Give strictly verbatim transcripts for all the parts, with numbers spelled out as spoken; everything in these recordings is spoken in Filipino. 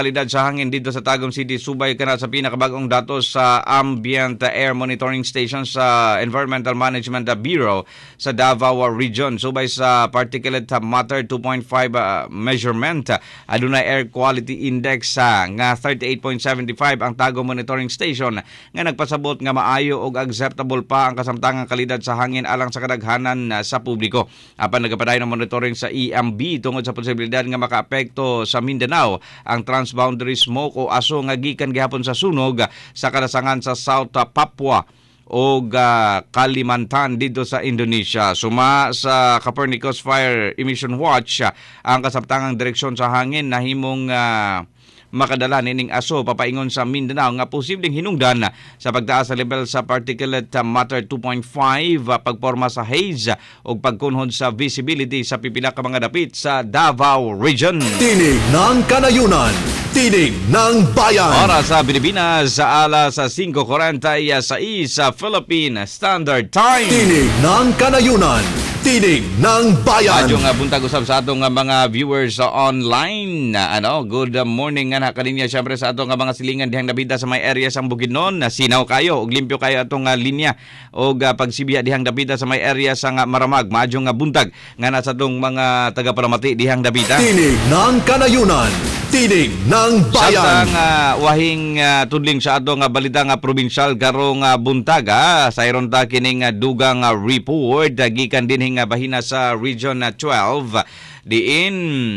kalidad sa hangin dito sa Tagum City. Subay ka na sa pinakabagong datos sa Ambient Air Monitoring Station sa Environmental Management Bureau sa Davao Region. Subay sa particulate matter two point five uh, measurement. Adunay air quality index uh, nga thirty-eight point seven five ang Tagum Monitoring Station nga nagpasabot nga maayo og acceptable pa ang kasamtangang kalidad sa hangin alang sa kadaghanan uh, sa publiko. Apan nagapaday ng monitoring sa E M B tungod sa posibilidad nga makaapekto sa Mindanao ang transboundary smoke o aso nga gikan gihapon sa sunog sa kadasangan sa South Papua o uh, Kalimantan dito sa Indonesia. Suma sa Copernicus Fire Emission Watch uh, ang kasamtangang direksyon sa hangin na himong uh, makadala nining aso papaingon sa Mindanao nga posibleng hinungdan sa pagtaas sa level sa particulate matter two point five, pagporma sa haze o pagkunhod sa visibility sa pipila ka mga dapit sa Davao Region. Tinig ng Kanayunan, tinig ng bayan. Oras sa Pilipinas sa alas five forty sa Philippine Standard Time. Tinig ng Kanayunan, tinig ng bayan. Adyo nga buntag usab sa atong mga viewers sa online. Ano, good morning nga na kaninya syempre sa atong mga silingan dihang nabida sa may area sang Bukidnon. Sinaw kayo ug limpyo kayo atong uh, linya og uh, pagsibiya dihang nabida sa may area sang uh, Maramag. Maadyo nga buntag nga na sa atong mga taga-Paramati dihang nabida. Tinig ng Kanayunan, tinig ng bayan. Sa uh, wahing uh, tudling sa atong uh, balita nga probinsyal karong uh, buntag uh, sa iron ta kining uh, dugang uh, report uh, gikan dinhi nga bahina sa Region uh, twelve diin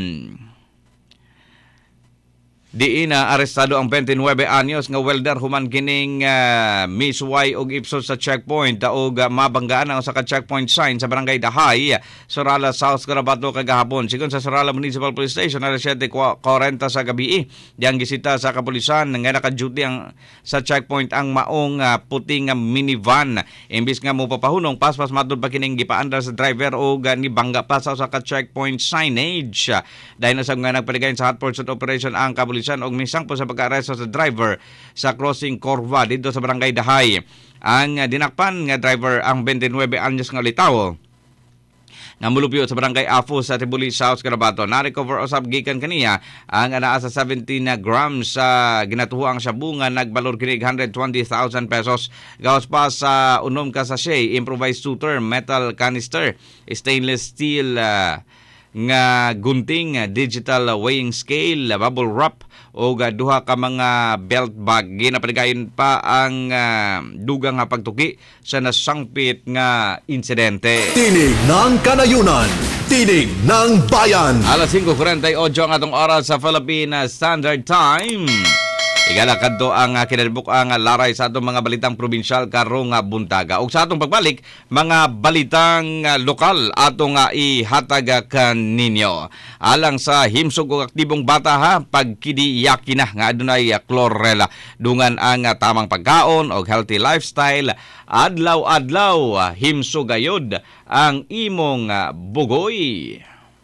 Diin na uh, arestado ang twenty-nine anyos nga welder human kining uh, misway og ipsos sa checkpoint og uh, mabanggaan ang usa ka checkpoint sign sa barangay Dahay, Sorala, South Cotabato kagahapon. Sigon sa Sorala Municipal Police Station alas seven forty sa gabi diyang gisita sa kapulisan nga naka-duty ang sa checkpoint ang maong uh, puting uh, minivan. Imbis nga mo papahunong paspas matud pa kining gipaandar sa driver og uh, nibangga pa sa usa ka checkpoint signage. Dahil na sa nga nagpaligayon sa hot pursuit operation ang kapulisan og misang po sa pag-aresto sa driver sa crossing Corva dito sa barangay Dahay. Ang dinakpan nga driver ang twenty-nine anyos nga litaw nga mulupyo sa barangay Afo sa Tibuli, South Cotabato. Na-recover usab gikan kaniya ang anaa sa seventeen grams sa uh, ginatuhuang shabu nga nagbalor kini one hundred twenty thousand pesos. Gawas pa sa unom ka sachet improvised shooter, metal canister, stainless steel uh, nga gunting, digital weighing scale, bubble wrap o duha ka mga belt bag. Ginapaligayon pa ang uh, dugang nga pagtuki sa nasangpit nga insidente. Tinig ng Kanayunan, tinig ng bayan. alas five forty-eight ang atong oras sa Philippine Standard Time. Igalakad to ang uh, kinalibuk ang uh, laray sa atong mga balitang probinsyal karong uh, buntaga. Ug sa atong pagbalik, mga balitang uh, lokal atong uh, ihatag kaninyo. Alang sa himsog og aktibong bata ha, pagkidiyaki na nga adunay uh, chlorella. Dungan ang uh, tamang pagkaon og healthy lifestyle. Adlaw-adlaw uh, himsog gayod ang imong uh, bugoy.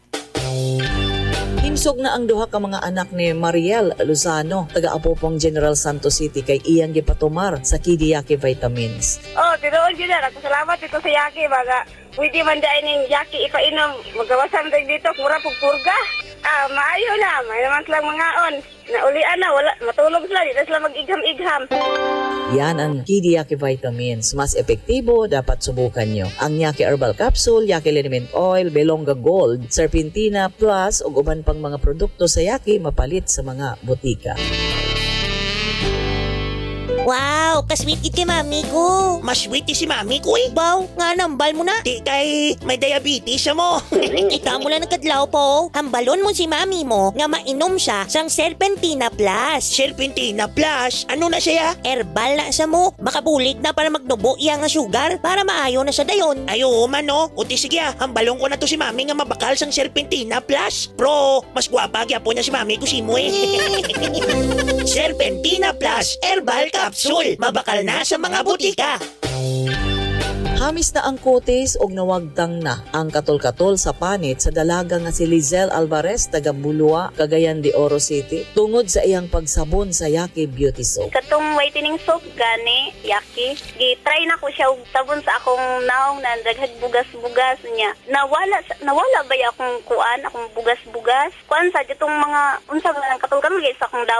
Himsog na ang duha ka mga anak ni Mariel Lozano, taga-Apopong General Santos City kay iyang gipatumar sa Kidiyaki Vitamins. Oh, tinuod yun na. Salamat dito sa Yaki. Baga, pwede man dahil ng Yaki ipainom. Magawasan tayo dito, kura pagpurga. Ah, maayo na. May naman silang mga on. Naulian na, wala, matulog sila. Dito sila mag-igham-igham. Yan ang Kidiyaki Vitamins. Mas epektibo, dapat subukan nyo. Ang Yaki Herbal Capsule, Yaki Liniment Oil, Belonga Gold, Serpentina Plus, ug uban pang mga produkto sa Yaki mapalit sa mga butika. Wow, kasweet it kay mami ko. Mas sweet si mami ko eh. Baw, nga nambal mo na. Di kay may diabetes siya mo. Ikaw mo lang nagkadlaw po. Hambalon mo si mami mo nga mainom siya sang Serpentina Plus. Serpentina Plus? Ano na siya? Herbal na sa mo. Makabulig na para magnubo iya nga sugar para maayo na sa dayon. Ayo man no. Uti sige ah, hambalon ko na to si mami nga mabakal sang Serpentina Plus. Bro, mas gwapa gyapon niya si mami ko si mo eh. Serpentina Plus Herbal Capsule. Mabakal na sa mga butika. Hamis na ang kutis og nawagtang na ang katol-katol sa panit sa dalaga nga si Lizelle Alvarez taga Bulua, Cagayan de Oro City tungod sa iyang pagsabon sa Yaki Beauty Soap. Katong whitening soap gani, Yaki Yaki. Gi-try na ko siya og sabon sa akong naong na daghag bugas-bugas niya. Nawala sa- nawala ba ya akong kuan, akong bugas-bugas? Kuan sa ditong mga unsa man katulkan sa akong